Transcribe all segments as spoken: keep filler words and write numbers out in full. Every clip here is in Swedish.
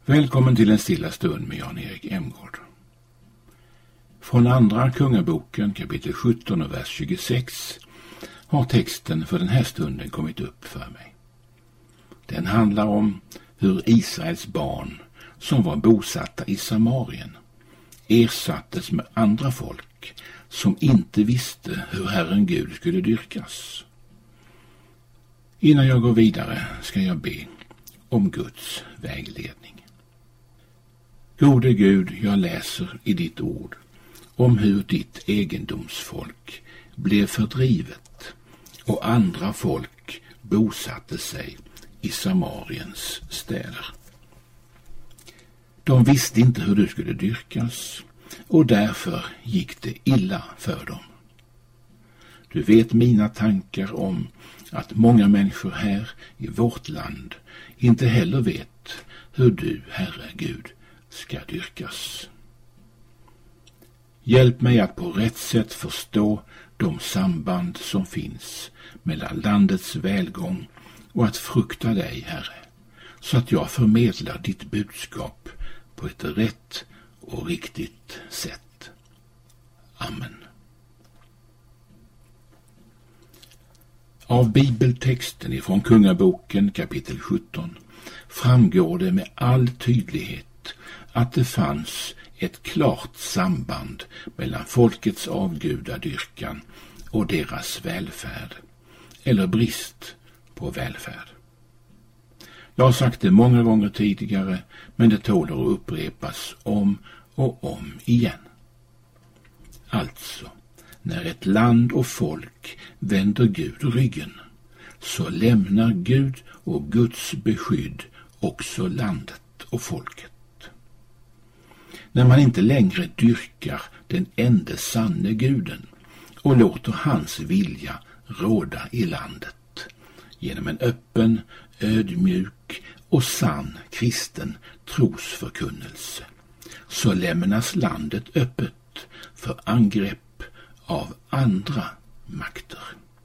Välkommen till en stilla stund med Jan-Erik Emgård. Från andra kungaboken kapitel sjutton och vers tjugosex har texten för den här stunden kommit upp för mig. Den handlar om hur Israels barn som var bosatta i Samarien ersattes med andra folk som inte visste hur Herren Gud skulle dyrkas. Innan jag går vidare ska jag be om Guds vägledning. Gode Gud, jag läser i ditt ord om hur ditt egendomsfolk blev fördrivet och andra folk bosatte sig i Samariens städer. De visste inte hur du skulle dyrkas och därför gick det illa för dem. Du vet mina tankar om att många människor här i vårt land inte heller vet hur du, Herre Gud, ska dyrkas. Hjälp mig att på rätt sätt förstå de samband som finns mellan landets välgång och att frukta dig, Herre, så att jag förmedlar ditt budskap på ett rätt och riktigt sätt. Amen. Av bibeltexten ifrån kungaboken kapitel sjutton framgår det med all tydlighet att det fanns ett klart samband mellan folkets avgudadyrkan och deras välfärd, eller brist på välfärd. Jag har sagt det många gånger tidigare, men det tål att upprepas om och om igen. Alltså, när ett land och folk vänder Gud ryggen, så lämnar Gud och Guds beskydd också landet och folket. När man inte längre dyrkar den enda sanne guden och låter hans vilja råda i landet genom en öppen, ödmjuk och sann kristen trosförkunnelse, så lämnas landet öppet för angrepp av andra makter.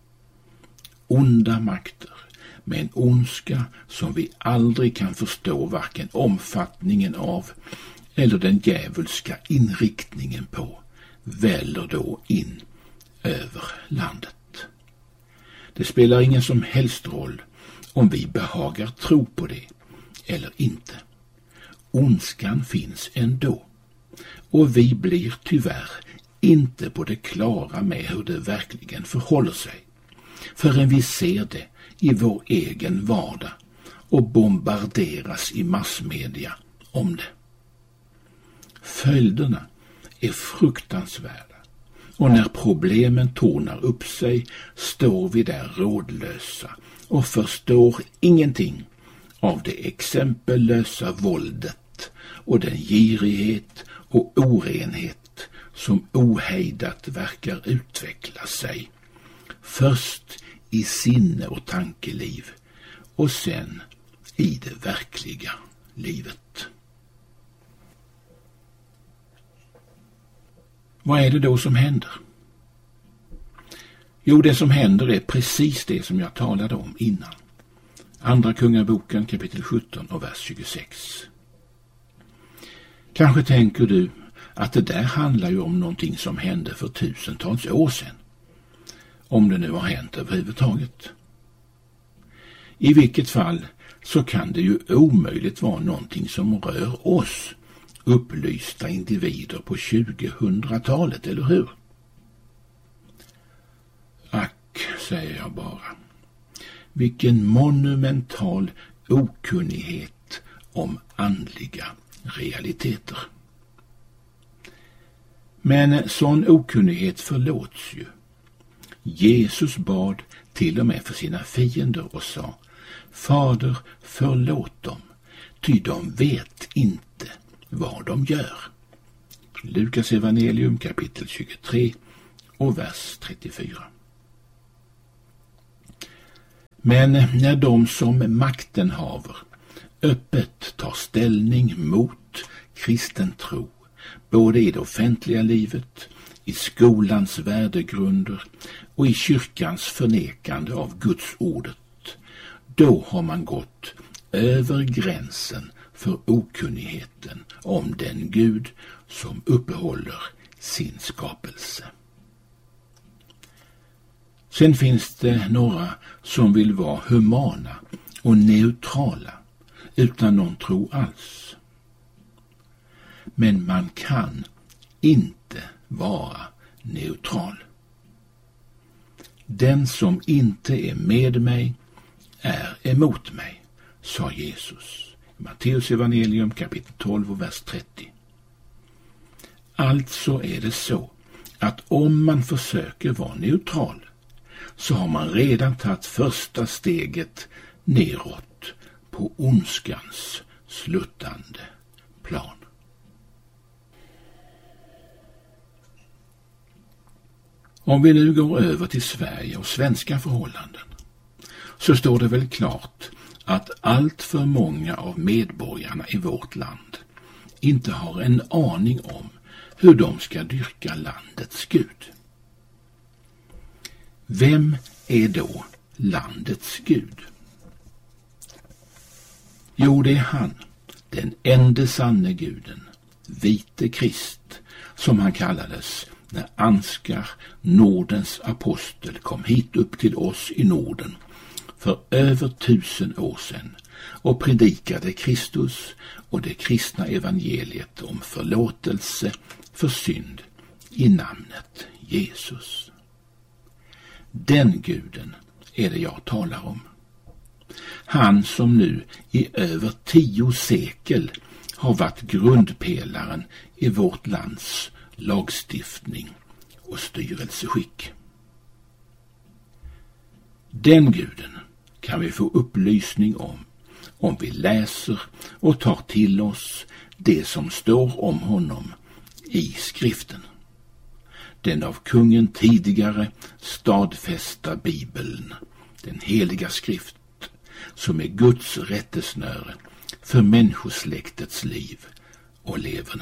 Onda makter med en ondska som vi aldrig kan förstå varken omfattningen av eller den djävulska inriktningen på, väller då in över landet. Det spelar ingen som helst roll om vi behagar tro på det eller inte. Ondskan finns ändå, och vi blir tyvärr inte på det klara med hur det verkligen förhåller sig, förrän vi ser det i vår egen vardag och bombarderas i massmedia om det. Följderna är fruktansvärda, och när problemen tornar upp sig står vi där rådlösa och förstår ingenting av det exempellösa våldet och den girighet och orenhet som ohejdat verkar utveckla sig, först i sinne och tankeliv och sen i det verkliga livet. Vad är det då som händer? Jo, det som händer är precis det som jag talade om innan. Andra kungaboken kapitel sjutton och vers tjugosex. Kanske tänker du att det där handlar ju om någonting som hände för tusentals år sedan. Om det nu har hänt överhuvudtaget. I vilket fall så kan det ju omöjligt vara någonting som rör oss, upplysta individer på tjugohundratalet, eller hur? Ack, säger jag bara. Vilken monumental okunnighet om andliga realiteter. Men sån okunnighet förlåts ju. Jesus bad till och med för sina fiender och sa: Fader, förlåt dem, ty de vet inte vad de gör. Lukas evangelium kapitel tjugotre och vers trettiofyra. Men när de som makten haver öppet tar ställning mot kristen tro, både i det offentliga livet, i skolans värdegrunder och i kyrkans förnekande av Guds ordet, då har man gått över gränsen för okunnigheten om den Gud som uppehåller sin skapelse. Sen finns det några som vill vara humana och neutrala utan någon tro alls. Men man kan inte vara neutral. Den som inte är med mig är emot mig, sa Jesus. Matteus evangelium kapitel tolv och vers trettio. Alltså är det så att om man försöker vara neutral så har man redan tagit första steget neråt på ondskans sluttande plan. Om vi nu går över till Sverige och svenska förhållanden så står det väl klart att allt för många av medborgarna i vårt land inte har en aning om hur de ska dyrka landets Gud. Vem är då landets Gud? Jo, det är han, den ende sanne guden, vite Krist, som han kallades när Ansgar, Nordens apostel, kom hit upp till oss i Norden för över tusen år sedan och predikade Kristus och det kristna evangeliet om förlåtelse för synd i namnet Jesus. Den guden är det jag talar om. Han som nu i över tio sekel har varit grundpelaren i vårt lands lagstiftning och styrelseskick. Den guden kan vi få upplysning om om vi läser och tar till oss det som står om honom i skriften. Den av kungen tidigare stadfästa Bibeln, den heliga skrift, som är Guds rättesnöre för människosläktets liv och leverne.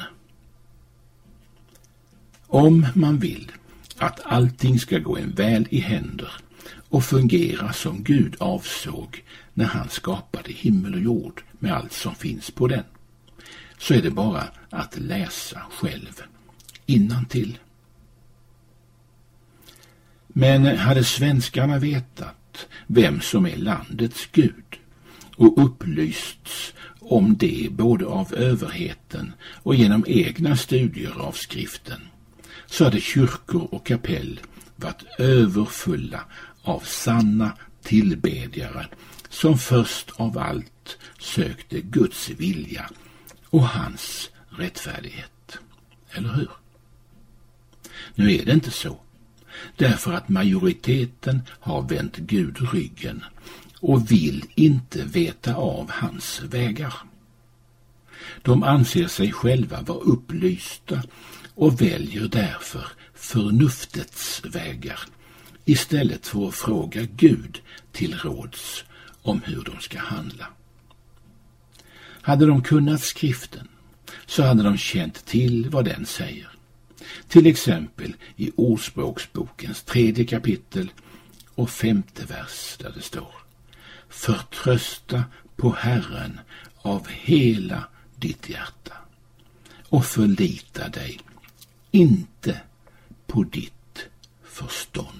Om man vill att allting ska gå en väl i händer och fungera som Gud avsåg när han skapade himmel och jord med allt som finns på den, så är det bara att läsa själv innantill. Men hade svenskarna vetat vem som är landets Gud och upplysts om det både av överheten och genom egna studier av skriften, så hade kyrkor och kapell varit överfulla av sanna tillbedjare som först av allt sökte Guds vilja och hans rättfärdighet. Eller hur? Nu är det inte så, därför att majoriteten har vänt Gud ryggen och vill inte veta av hans vägar. De anser sig själva vara upplysta och väljer därför förnuftets vägar istället för att fråga Gud till råds om hur de ska handla. Hade de kunnat skriften så hade de känt till vad den säger. Till exempel i Ordspråksbokens tredje kapitel och femte vers där det står: förtrösta på Herren av hela ditt hjärta och förlita dig inte på ditt förstånd.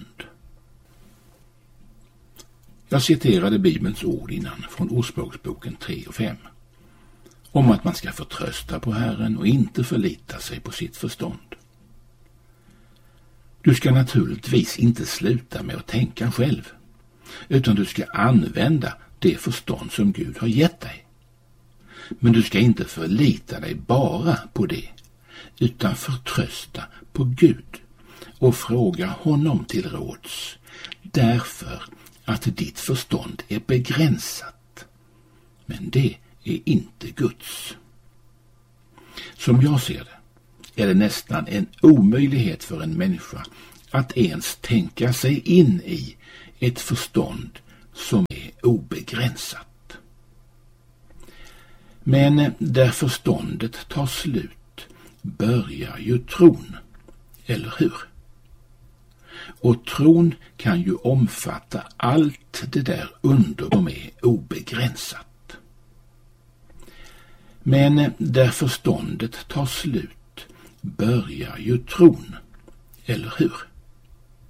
Jag citerade Bibelns ord innan från Ordspråksboken tre och fem om att man ska förtrösta på Herren och inte förlita sig på sitt förstånd. Du ska naturligtvis inte sluta med att tänka själv, utan du ska använda det förstånd som Gud har gett dig. Men du ska inte förlita dig bara på det, utan förtrösta på Gud och fråga honom till råds, därför att ditt förstånd är begränsat. Men det är inte Guds. Som jag ser det är det nästan en omöjlighet för en människa att ens tänka sig in i ett förstånd som är obegränsat. Men där förståndet tar slut börjar ju tron, eller hur? Och tron kan ju omfatta allt det där under som är obegränsat. Men där förståndet tar slut börjar ju tron, eller hur?